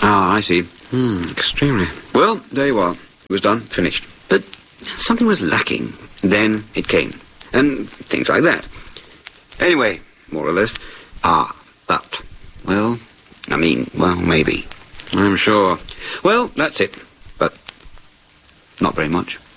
Ah, I see. Extremely. Well, there you are. It was done, finished. But something was lacking. Then it came. And things like that. Anyway, more or less. But, well, maybe. I'm sure. Well, that's it. But not very much.